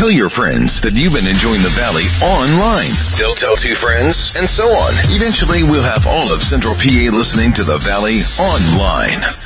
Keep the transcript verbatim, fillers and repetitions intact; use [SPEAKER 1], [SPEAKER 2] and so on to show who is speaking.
[SPEAKER 1] Tell your friends that you've been enjoying the Valley online. They'll tell two friends, and so on. Eventually, we'll have all of Central P A listening to the Valley online.